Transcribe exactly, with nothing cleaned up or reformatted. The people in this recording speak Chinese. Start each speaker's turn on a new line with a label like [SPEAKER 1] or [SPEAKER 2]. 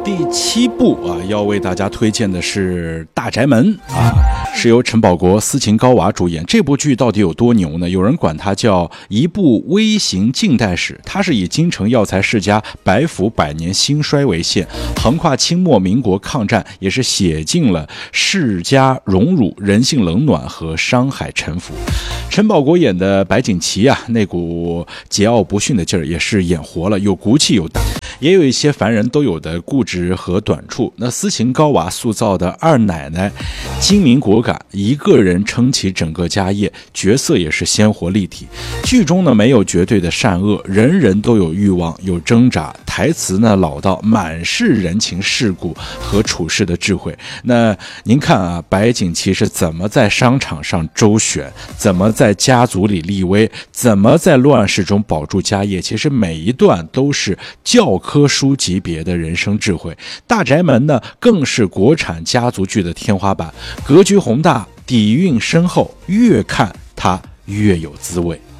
[SPEAKER 1] 第七部啊，要为大家推荐的是《大宅门》啊，是由陈宝国、斯琴高娃主演。这部剧到底有多牛呢？有人管它叫一部微型近代史，它是以京城药材世家白府百年兴衰为线，横跨清末民国抗战，也是写尽了世家荣辱、人性冷暖和商海沉浮。陈宝国演的白景琦啊，那股桀骜不驯的劲儿也是演活了，有骨气有大，也有一些凡人都有的固执和短处。那斯琴高娃塑造的二奶奶精明果敢，一个人撑起整个家业，角色也是鲜活立体。剧中呢没有绝对的善恶，人人都有欲望有挣扎，台词呢老到满是人情世故和处事的智慧。那您看啊，白景琦是怎么在商场上周旋，怎么在家族里立威，怎么在乱世中保住家业，其实每一段都是教科书级别的人生智慧。大宅门呢更是国产家族剧的天花板，格局宏大，底蕴深厚，越看它越有滋味。